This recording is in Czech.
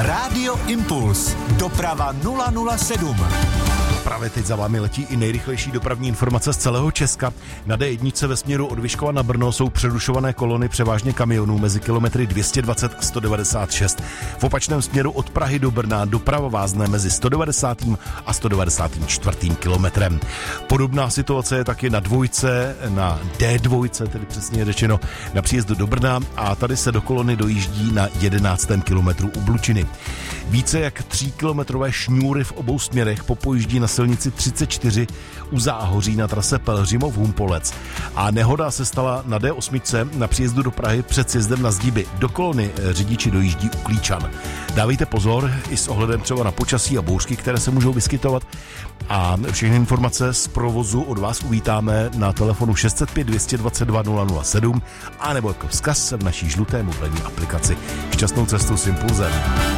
Rádio Impuls. Doprava 007. Právě teď za vámi letí i nejrychlejší dopravní informace z celého Česka. Na D1 ve směru od Vyškova na Brno jsou přerušované kolony převážně kamionů mezi kilometry 220 a 196. V opačném směru od Prahy do Brna doprava vázne mezi 190. a 194. kilometrem. Podobná situace je taky na dvojce, na D2, tedy přesně řečeno, na příjezdu do Brna, a tady se do kolony dojíždí na 11. kilometru u Blučiny. Více jak 3kilometrové šňůry v obou směrech popojíždí na silnici 34 u Záhoří na trase Pelhřimov-Humpolec. A nehoda se stala na D8 na příjezdu do Prahy před sjezdem na Zdiby. Do kolony řidiči dojíždí u Klíčan. Dávejte pozor i s ohledem třeba na počasí a bouřky, které se můžou vyskytovat. A všechny informace z provozu od vás uvítáme na telefonu 605 222 007 a nebo jako vzkaz v naší žluté mobilní aplikaci. Šťastnou cestu s Impulzem.